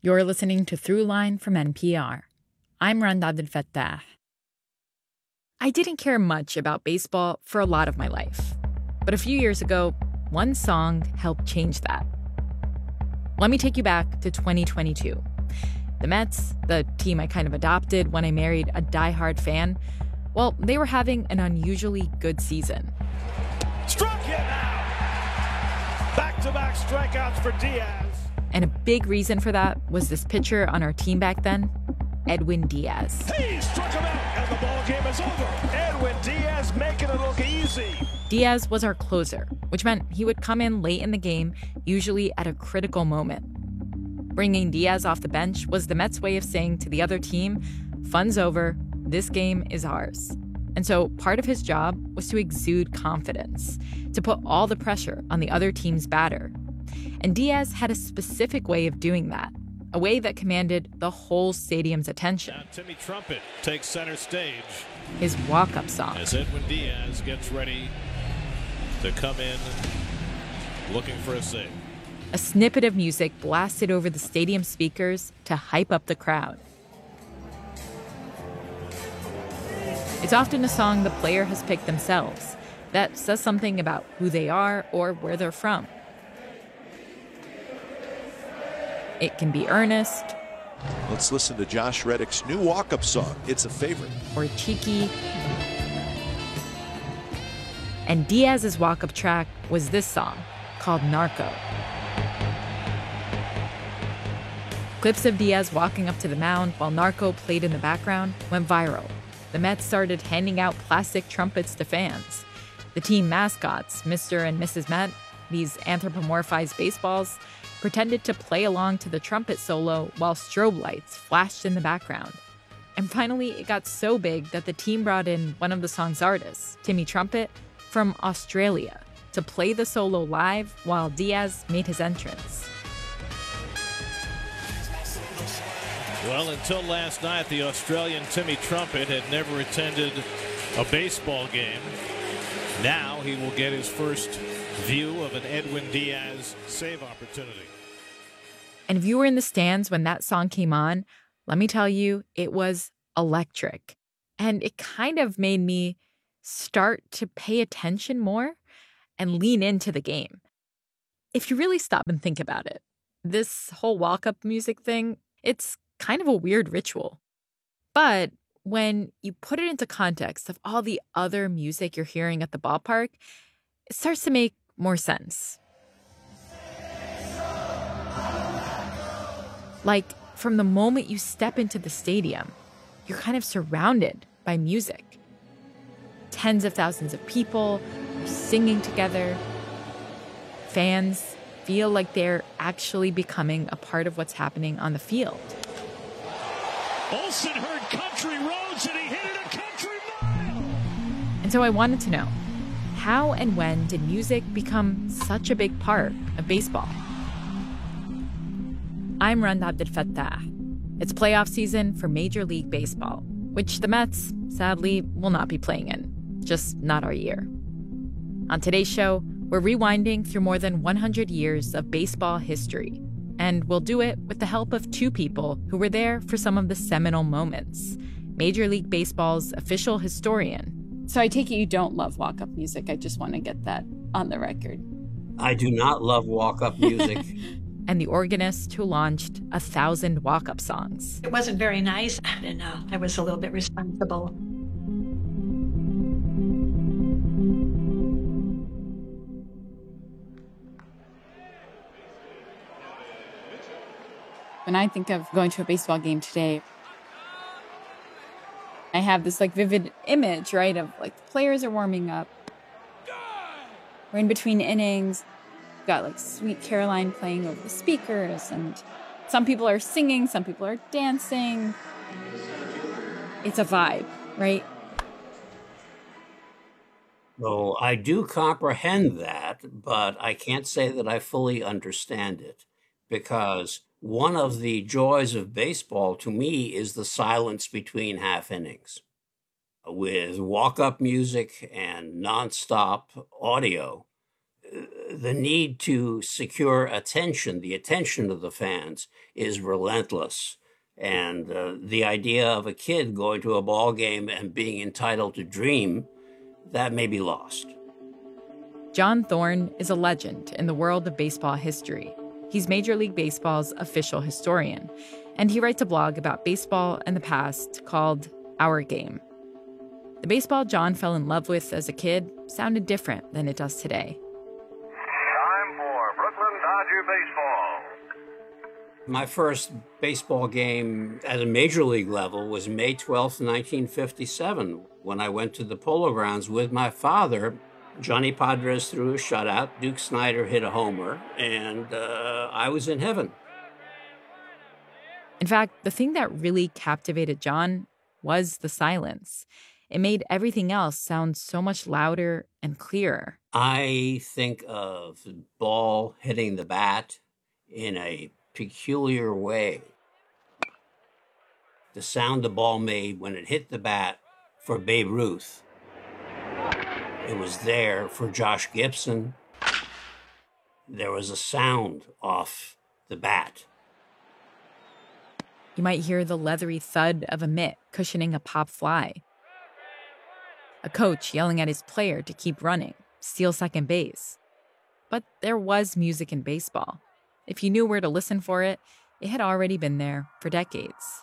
You're listening to Throughline from NPR. I'm Randa Abdelfattah. I didn't care much about baseball for a lot of my life. But a few years ago, one song helped change that. Let me take you back to 2022. The Mets, the team I kind of adopted when I married a diehard fan, well, they were having an unusually good season. Struck him out! Back-to-back strikeouts for Diaz. And a big reason for that was this pitcher on our team back then, Edwin Diaz. He struck him out, and the ball game is over. Edwin Diaz making it look easy. Diaz was our closer, which meant he would come in late in the game, usually at a critical moment. Bringing Diaz off the bench was the Mets' way of saying to the other team, fun's over, this game is ours. And so part of his job was to exude confidence, to put all the pressure on the other team's batter. And Diaz had a specific way of doing that, a way that commanded the whole stadium's attention. Now Timmy Trumpet takes center stage. His walk-up song. As Edwin Diaz gets ready to come in looking for a save. A snippet of music blasted over the stadium speakers to hype up the crowd. It's often a song the player has picked themselves that says something about who they are or where they're from. It can be earnest. Let's listen to Josh Reddick's new walk-up song, It's a Favorite. Or cheeky. And Diaz's walk-up track was this song, called Narco. Clips of Diaz walking up to the mound while Narco played in the background went viral. The Mets started handing out plastic trumpets to fans. The team mascots, Mr. and Mrs. Met, these anthropomorphized baseballs, pretended to play along to the trumpet solo while strobe lights flashed in the background. And finally, it got so big that the team brought in one of the song's artists, Timmy Trumpet, from Australia, to play the solo live while Diaz made his entrance. Well, until last night, the Australian Timmy Trumpet had never attended a baseball game. Now he will get his first view of an Edwin Diaz save opportunity. And if you were in the stands when that song came on, let me tell you, it was electric. And it kind of made me start to pay attention more and lean into the game. If you really stop and think about it, this whole walk-up music thing, it's kind of a weird ritual. But when you put it into context of all the other music you're hearing at the ballpark, it starts to make more sense. Like, from the moment you step into the stadium, you're kind of surrounded by music. Tens of thousands of people are singing together. Fans feel like they're actually becoming a part of what's happening on the field. Olsen heard country roads and he hit it a country mile. And so I wanted to know, how and when did music become such a big part of baseball? I'm Randa Abdelfattah. It's playoff season for Major League Baseball, which the Mets, sadly, will not be playing in. Just not our year. On today's show, we're rewinding through more than 100 years of baseball history. And we'll do it with the help of two people who were there for some of the seminal moments. Major League Baseball's official historian. So I take it you don't love walk-up music. I just want to get that on the record. I do not love walk-up music. And the organist who launched 1,000 walk-up songs. It wasn't very nice. I don't know. I was a little bit responsible. When I think of going to a baseball game today, I have this vivid image, right, of the players are warming up. We're in between innings. We've got Sweet Caroline playing over the speakers, and some people are singing, some people are dancing. It's a vibe, right? So I do comprehend that, but I can't say that I fully understand it, because one of the joys of baseball to me is the silence between half innings. With walk-up music and nonstop audio, the need to secure attention, the attention of the fans, is relentless. And the idea of a kid going to a ball game and being entitled to dream, that may be lost. John Thorne is a legend in the world of baseball history. He's Major League Baseball's official historian, and he writes a blog about baseball and the past called Our Game. The baseball John fell in love with as a kid sounded different than it does today. Time for Brooklyn Dodger baseball. My first baseball game at a major league level was May 12th, 1957, when I went to the Polo Grounds with my father. Johnny Padres threw a shutout, Duke Snyder hit a homer, and I was in heaven. In fact, the thing that really captivated John was the silence. It made everything else sound so much louder and clearer. I think of the ball hitting the bat in a peculiar way. The sound the ball made when it hit the bat for Babe Ruth. It was there for Josh Gibson. There was a sound off the bat. You might hear the leathery thud of a mitt cushioning a pop fly. A coach yelling at his player to keep running, steal second base. But there was music in baseball. If you knew where to listen for it, it had already been there for decades.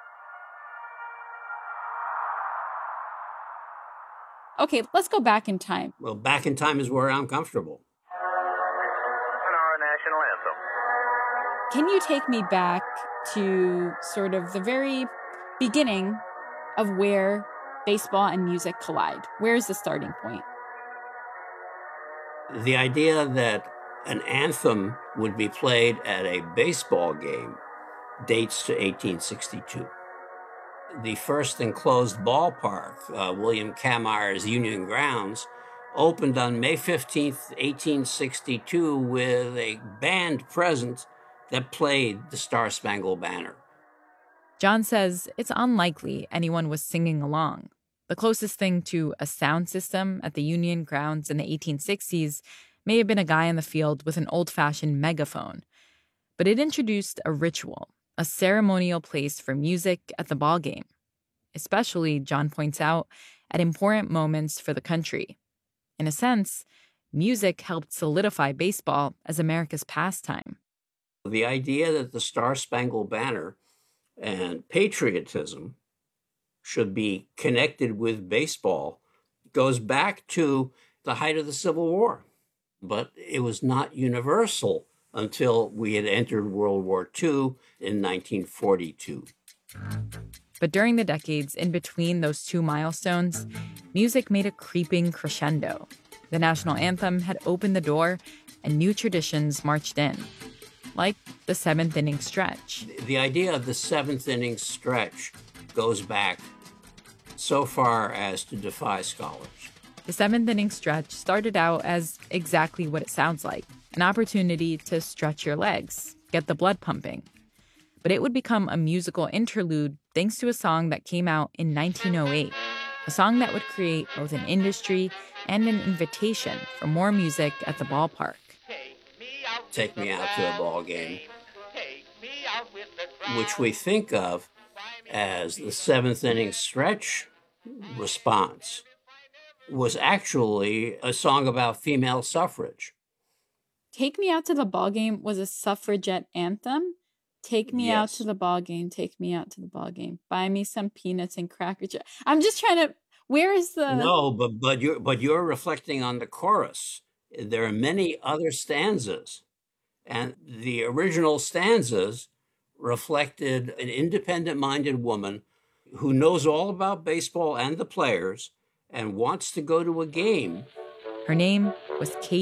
Okay, let's go back in time. Well, back in time is where I'm comfortable. And our national anthem. Can you take me back to sort of the very beginning of where baseball and music collide? Where's the starting point? The idea that an anthem would be played at a baseball game dates to 1862. The first enclosed ballpark, William Kameyer's Union Grounds, opened on May 15th, 1862, with a band present that played the Star-Spangled Banner. John says it's unlikely anyone was singing along. The closest thing to a sound system at the Union Grounds in the 1860s may have been a guy in the field with an old-fashioned megaphone. But it introduced a ritual, a ceremonial place for music at the ballgame, especially, John points out, at important moments for the country. In a sense, music helped solidify baseball as America's pastime. The idea that the Star-Spangled Banner and patriotism should be connected with baseball goes back to the height of the Civil War. But it was not universal until we had entered World War II in 1942. But during the decades in between those two milestones, music made a creeping crescendo. The national anthem had opened the door, and new traditions marched in, like the seventh inning stretch. The idea of the seventh inning stretch goes back so far as to defy scholars. The seventh inning stretch started out as exactly what it sounds like, an opportunity to stretch your legs, get the blood pumping. But it would become a musical interlude thanks to a song that came out in 1908, a song that would create both an industry and an invitation for more music at the ballpark. Take me out to a ball game, which we think of as the seventh inning stretch response, was actually a song about female suffrage. Take Me Out to the Ball Game was a suffragette anthem. Take me out to the ball game. Take me out to the ball game. Buy me some peanuts and Cracker Jack. I'm just trying to. Where is the? No, but you're reflecting on the chorus. There are many other stanzas, and the original stanzas reflected an independent-minded woman who knows all about baseball and the players and wants to go to a game. Her name was Kate